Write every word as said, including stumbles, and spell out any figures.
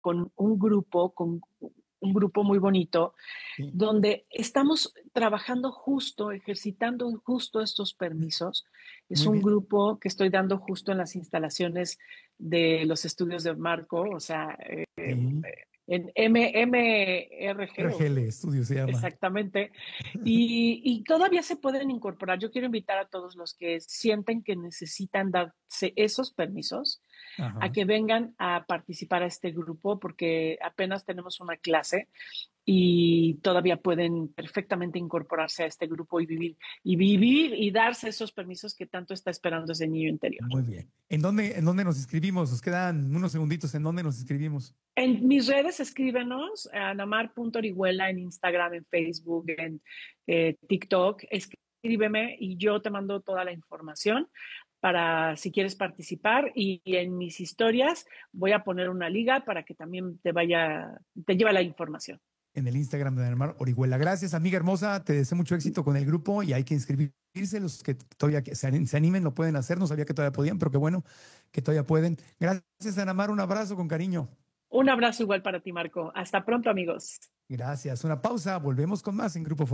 con un grupo, con un grupo muy bonito, Sí, donde estamos trabajando justo, ejercitando justo estos permisos. Es muy un bien. grupo que estoy dando justo en las instalaciones de los estudios de Marco, o sea, eh, Sí. en M MRG, o- R G L Studio se llama. exactamente, y, y todavía se pueden incorporar. Yo quiero invitar a todos los que sienten que necesitan darse esos permisos a Ajá. que vengan a participar a este grupo porque apenas tenemos una clase y todavía pueden perfectamente incorporarse a este grupo y vivir y vivir y darse esos permisos que tanto está esperando ese niño interior. Muy bien. ¿En dónde, en dónde nos inscribimos? Nos quedan unos segunditos. ¿En dónde nos inscribimos? En mis redes escríbenos, anamar punto orihuela en Instagram, en Facebook, en eh, TikTok, escríbeme y yo te mando toda la información para si quieres participar y, y en mis historias voy a poner una liga para que también te vaya, te lleve la información. En el Instagram de Mar Orihuela. Gracias, amiga hermosa. Te deseo mucho éxito con el grupo y hay que inscribirse. Los que todavía que se animen lo pueden hacer. No sabía que todavía podían, pero qué bueno que todavía pueden. Gracias, Ana Mar. Un abrazo con cariño. Un abrazo igual para ti, Marco. Hasta pronto, amigos. Gracias. Una pausa. Volvemos con más en Grupo